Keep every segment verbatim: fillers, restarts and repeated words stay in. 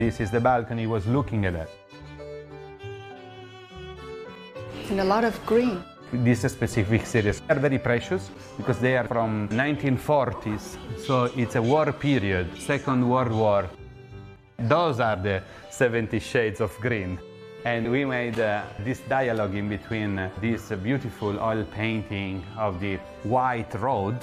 This is the balcony he was looking at. And a lot of green. These specific series are very precious because they are from nineteen forties, so it's a war period, Second World War. Those are the seventy shades of green. And we made uh, this dialogue in between uh, this uh, beautiful oil painting of the white road.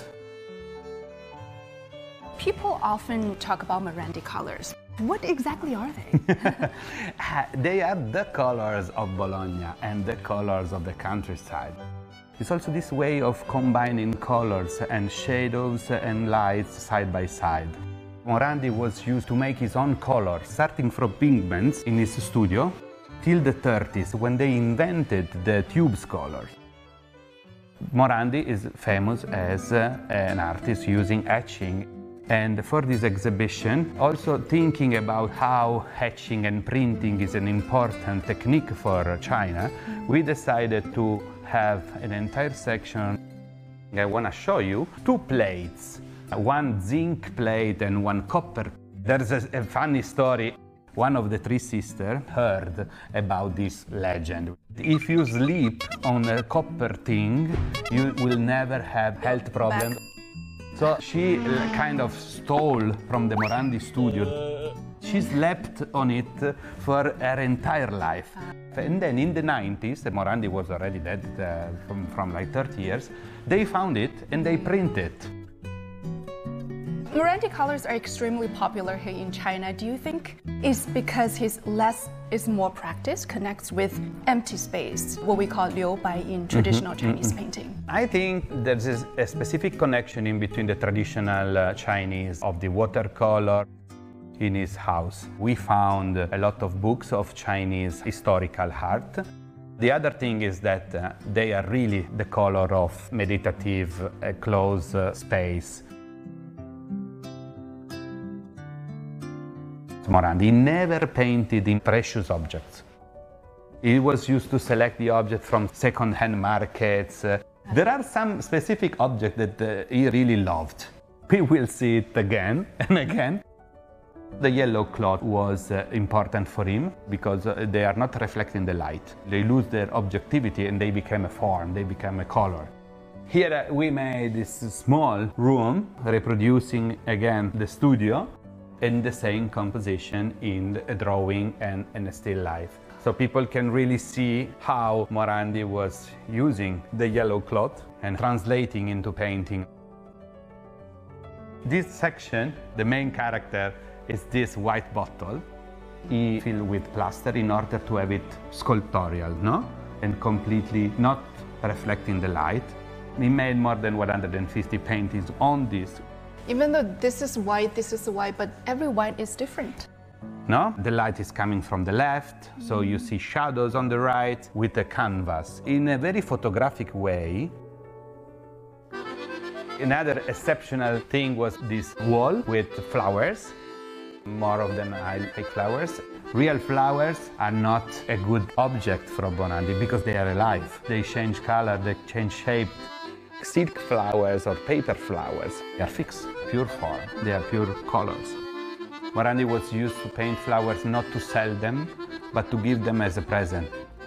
People often talk about Morandi colors. What exactly are they? They are the colors of Bologna and the colors of the countryside. It's also this way of combining colors and shadows and lights side by side. Morandi was used to make his own color, starting from pigments in his studio till the thirties, when they invented the tubes colors. Morandi is famous as uh, an artist using etching. And for this exhibition, also thinking about how etching and printing is an important technique for China, we decided to have an entire section. I want to show you two plates, one zinc plate and one copper. There's a, a funny story. One of the three sisters heard about this legend. If you sleep on a copper thing, you will never have health problems. So she kind of stole from the Morandi studio. She slept on it for her entire life. And then in the nineties, Morandi was already dead uh, from, from like thirty years, they found it and they printed it. Morandi colors are extremely popular here in China. Do you think it's because his less is more practice connects with empty space, what we call liu bai in traditional mm-hmm, Chinese mm-hmm. painting? I think there's a specific connection in between the traditional uh, Chinese of the watercolor. In his house, we found a lot of books of Chinese historical art. The other thing is that uh, they are really the color of meditative, uh, closed uh, space. Morandi never painted in precious objects. He was used to select the object from second-hand markets. Uh, there are some specific objects that uh, he really loved. We will see it again and again. The yellow cloth was uh, important for him because uh, they are not reflecting the light. They lose their objectivity and they become a form, they become a color. Here uh, we made this small room reproducing again the studio in the same composition in a drawing and in a still life. So people can really see how Morandi was using the yellow cloth and translating into painting. This section, the main character, is this white bottle. He filled with plaster in order to have it sculptural, no? And completely not reflecting the light. He made more than one hundred fifty paintings on this. Even though this is white, this is white, but every white is different. No? The light is coming from the left, so you see shadows on the right with the canvas in a very photographic way. Another exceptional thing was this wall with flowers. More of them I like flowers. Real flowers are not a good object for Morandi because they are alive. They change color, they change shape. Silk flowers or paper flowers, they are fixed, pure form, they are pure colors. Morandi was used to paint flowers not to sell them, but to give them as a present.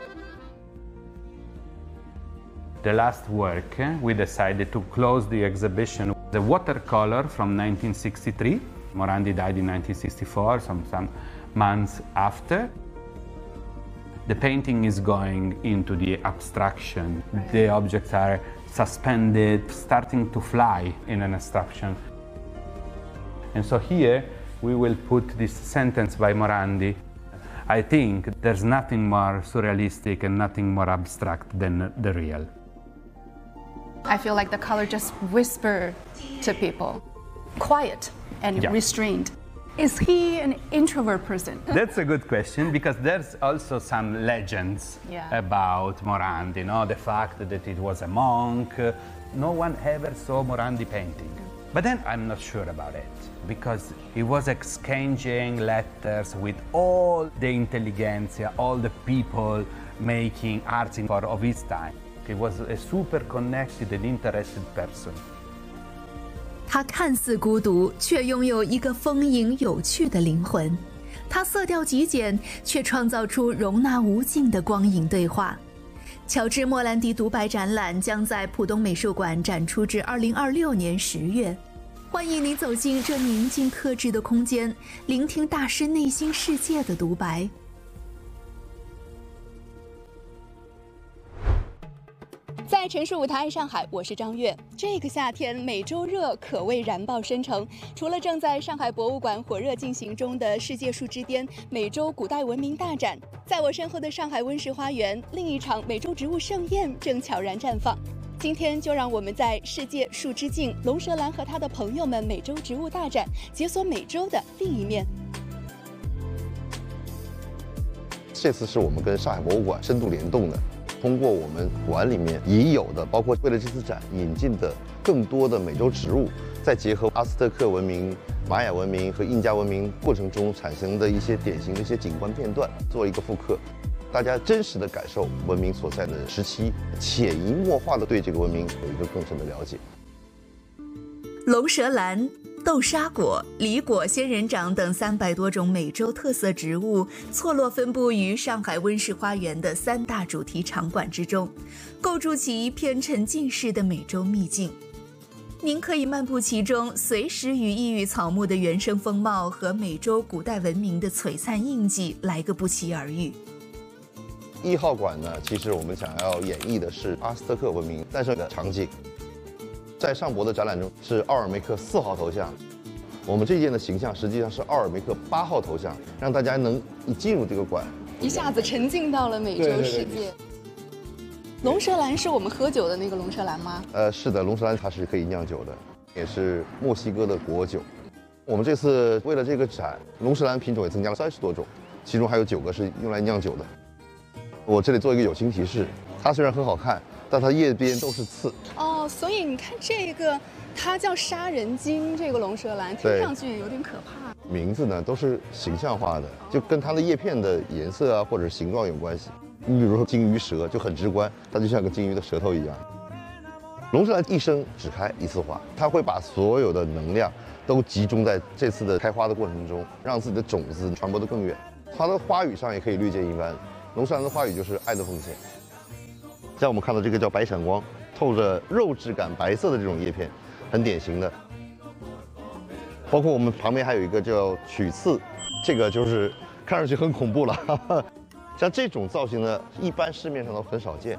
The last work, we decided to close the exhibition. The watercolor from nineteen sixty-three. Morandi died in nineteen sixty-four, some, some months after. The painting is going into the abstraction. The objects are suspended, starting to fly in an abstraction. And so here we will put this sentence by Morandi. I think there's nothing more surrealistic and nothing more abstract than the real. I feel like the color just whisper to people. Quiet and yeah. restrained. Is he an introvert person? That's a good question because there's also some legends yeah. about Morandi, you know, the fact that it was a monk. No one ever saw Morandi painting. But then I'm not sure about it because he was exchanging letters with all the intelligentsia, all the people making art for of his time. He was a super connected and interested person. 他看似孤独，却拥有一个丰盈有趣的灵魂。 它色调极简，却创造出容纳无尽的光影对话。乔治·莫兰迪独白展览将在浦东美术馆展出至二零二六年十月。欢迎您走进这宁静克制的空间，聆听大师内心世界的独白。 在城市舞台上海，我是张悦。这个夏天，美洲热可谓燃爆深城。除了正在上海博物馆火热进行中的世界树之巅美洲古代文明大展，在我身后的上海温室花园，另一场美洲植物盛宴正悄然绽放。今天就让我们在世界树之境龙舌兰和他的朋友们美洲植物大展，解锁美洲的另一面。 这次是我们跟上海博物馆深度联动的。通过我们馆里面已有的，包括为了这次展引进的更多的美洲植物，再结合阿兹特克文明、玛雅文明和印加文明过程中产生的一些典型的一些景观片段，做一个复刻，大家真实的感受文明所在的时期，潜移默化的对这个文明有一个更深的了解。 龙舌兰、豆沙果、梨果、仙人掌等三百多种美洲特色植物错落分布于上海温室花园的三大主题场馆之中，构筑起一片沉浸式的美洲秘境。您可以漫步其中，随时与异域草木的原生风貌和美洲古代文明的璀璨印记来个不期而遇。 一号馆呢，其实我们想要演绎的是阿兹特克文明诞生的场景。在上博的展览中是奥尔梅克四号头像，我们这件的形象实际上是奥尔梅克八号头像，让大家能一进入这个馆， 一下子沉浸到了美洲世界。对对对，龙舌兰是我们喝酒的那个龙舌兰吗？ 呃，是的，龙舌兰它是可以酿酒的，也是墨西哥的国酒。我们这次为了这个展，龙舌兰品种也增加了三十多种，其中还有九个是用来酿酒的。我这里做一个友情提示，它虽然很好看，但它叶边都是刺。 哦，所以你看这个，它叫杀人鲸，这个龙舌兰听上去有点可怕。 名字呢都是形象化的，就跟它的叶片的颜色啊或者形状有关系。你比如说金鱼舌就很直观，它就像个金鱼的舌头一样。龙舌兰一生只开一次花，它会把所有的能量都集中在这次的开花的过程中，让自己的种子传播得更远。它的花语上也可以略见一斑，龙舌兰的花语就是爱的奉献。像我们看到这个叫白闪光，透着肉质感白色的这种叶片，很典型的。包括我们旁边还有一个叫曲刺，这个就是看上去很恐怖了。哈哈，像这种造型呢，一般市面上都很少见。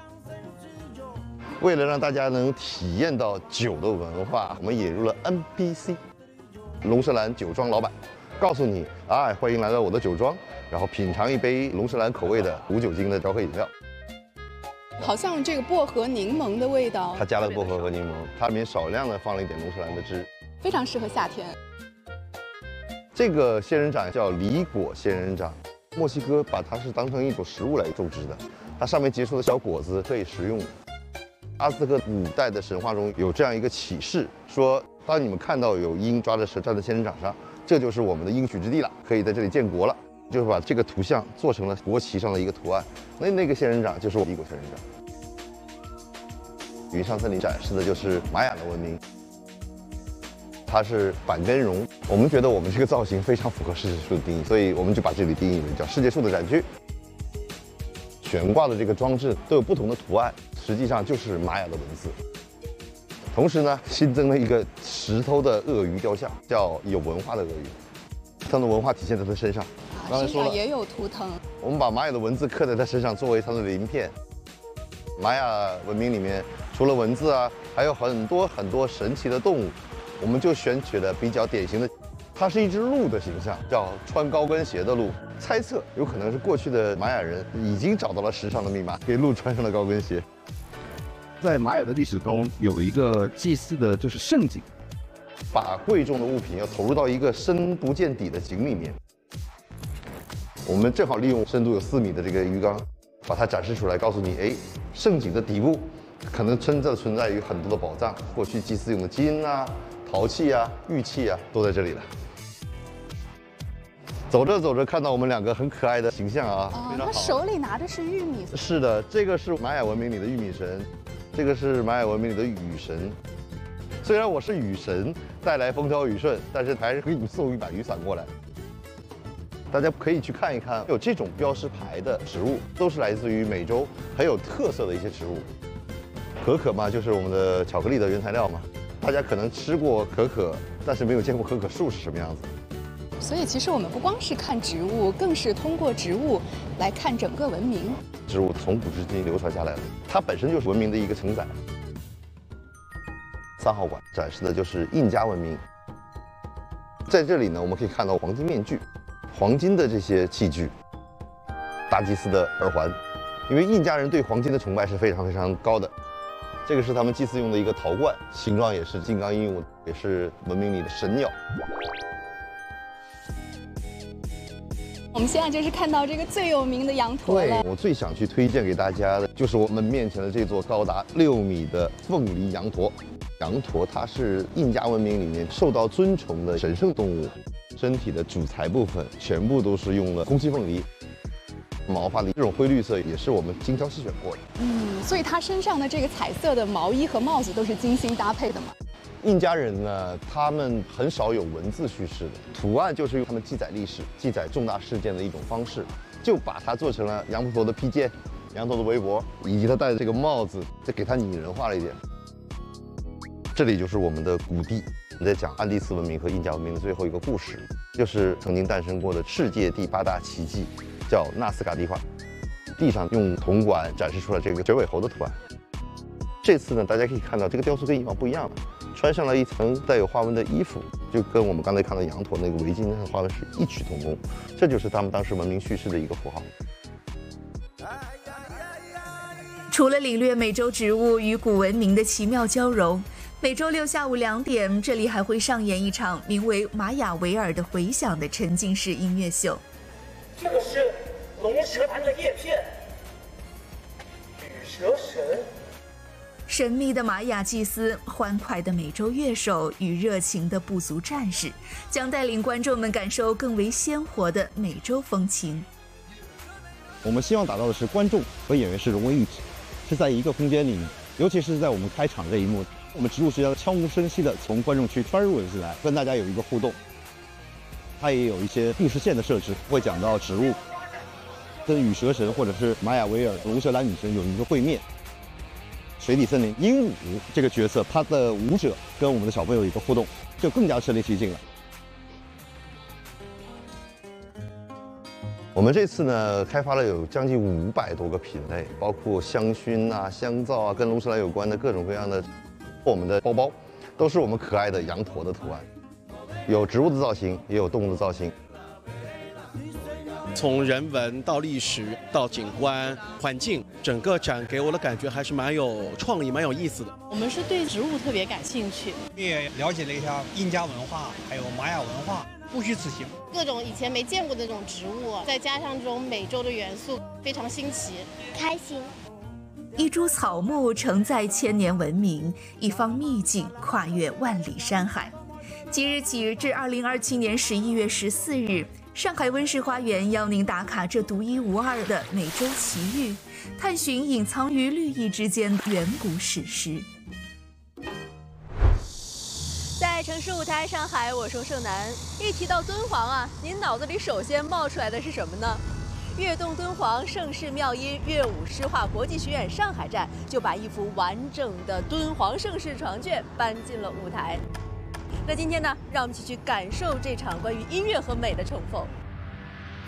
为了让大家能体验到酒的文化，我们引入了 N P C， 龙舌兰酒庄老板，告诉你，哎，欢迎来到我的酒庄，然后品尝一杯龙舌兰口味的无酒精的调和饮料。 好像这个薄荷柠檬的味道， 它加了薄荷和柠檬，它里面少量的放了一点龙舌兰的汁， 非常适合夏天。 这个仙人掌叫梨果仙人掌，墨西哥把它是当成一种食物来种植的，它上面结出的小果子可以食用。阿兹特克古代的神话中有这样一个启示，说当你们看到有鹰抓着蛇站在仙人掌上，这就是我们的应许之地了，可以在这里建国了。就是把这个图像做成了国旗上的一个图案，那那个仙人掌就是我梨果仙人掌。云上森林展示的就是玛雅的文明，它是板根绒。我们觉得我们这个造型非常符合世界树的定义，所以我们就把这里定义为叫世界树的展区。悬挂的这个装置都有不同的图案，实际上就是玛雅的文字。同时呢，新增了一个石头的鳄鱼雕像，叫有文化的鳄鱼，它的文化体现在它身上。 刚才说了也有图腾， 我们把玛雅的文字刻在它身上，作为它的鳞片。玛雅文明里面除了文字啊，还有很多很多神奇的动物，我们就选取了比较典型的，它是一只鹿的形象，叫穿高跟鞋的鹿。猜测有可能是过去的玛雅人已经找到了时尚的密码，给鹿穿上了高跟鞋。 在玛雅的历史中，有一个祭祀的就是圣井， 把贵重的物品要投入到一个深不见底的井里面。我们正好利用深度有四米的这个鱼缸，把它展示出来，告诉你，哎，圣井的底部可能真正存在于很多的宝藏，过去祭祀用的金啊、陶器啊、玉器啊，都在这里了。走着走着，看到我们两个很可爱的形象啊， 哦，他手里拿的是玉米。 是的，这个是玛雅文明里的玉米神，这个是玛雅文明里的雨神。虽然我是雨神，带来风调雨顺，但是还是给你们送一把雨伞过来。 大家可以去看一看，有这种标识牌的植物，都是来自于美洲很有特色的一些植物。可可嘛，就是我们的巧克力的原材料嘛。大家可能吃过可可，但是没有见过可可树是什么样子。 所以其实我们不光是看植物，更是通过植物来看整个文明。 植物从古至今流传下来的，它本身就是文明的一个承载。三号馆展示的就是印加文明。在这里呢，我们可以看到黄金面具、黄金的这些器具、大祭司的耳环，因为印加人对黄金的崇拜是非常非常高的。这个是他们祭祀用的一个陶罐，形状也是金刚鹦鹉，也是文明里的神鸟。 我们现在就是看到这个最有名的羊驼了。 对，我最想去推荐给大家的就是我们面前的这座高达六米的凤梨羊驼。羊驼它是印加文明里面受到尊崇的神圣动物，身体的主材部分全部都是用了空气凤梨。毛发的这种灰绿色也是我们精挑细选过的。 嗯，所以它身上的这个彩色的毛衣和帽子都是精心搭配的嘛。 印加人呢，他们很少有文字叙事的，图案就是用他们记载历史、记载重大事件的一种方式，就把它做成了羊驼的披肩、羊驼的围脖，以及他戴的这个帽子，再给它拟人化了一点。这里就是我们的谷地，我们在讲安第斯文明和印加文明的最后一个故事，就是曾经诞生过的世界第八大奇迹，叫纳斯卡地画。地上用铜管展示出了这个绝尾猴的图案。这次呢，大家可以看到这个雕塑跟以往不一样了。穿上了一层带有花纹的衣服，就跟我们刚才看到羊驼那个围巾上的花纹是异曲同工，这就是他们当时文明叙事的一个符号。 除了领略美洲植物与古文明的奇妙交融，每周六下午两点，这里还会上演一场名为《玛雅维尔的回响》的沉浸式音乐秀。 这个是龙舌兰的叶片，羽蛇神。 神秘的玛雅祭司、欢快的美洲乐手与热情的部族战士，将带领观众们感受更为鲜活的美洲风情。 我们希望达到的是观众和演员是融为一体，是在一个空间里面，尤其是在我们开场这一幕，我们植物是要悄无声息的从观众区穿入进来，跟大家有一个互动。它也有一些故事线的设置，会讲到植物跟羽蛇神或者是玛雅维尔龙舌兰女神有一个会面。水底森林鹦鹉这个角色，他的舞者跟我们的小朋友有一个互动，就更加身临其境了。 我们这次呢，开发了有将近五百多个品类，包括香薰啊、香皂啊，跟龙舌兰有关的各种各样的。我们的包包都是我们可爱的羊驼的图案，有植物的造型，也有动物的造型。 从人文到历史到景观环境，整个展给我的感觉还是蛮有创意、蛮有意思的。 我们是对植物特别感兴趣， 也了解了一下印加文化，还有玛雅文化，不虚此行。 各种以前没见过的这种植物，再加上这种美洲的元素，非常新奇， 开心。 一株草木承载千年文明，一方秘境跨越万里山海。即日起至二零二七年十一月十四日，上海温室花园邀您打卡这独一无二的美洲奇遇，探寻隐藏于绿意之间的远古史诗。 在城市舞台上海，我是盛楠。一提到敦煌啊，您脑子里首先冒出来的是什么呢？悦动敦煌盛世妙音乐舞诗画国际学院上海站就把一幅完整的敦煌盛世床卷搬进了舞台。那今天呢，让我们一起去感受这场关于音乐和美的重逢。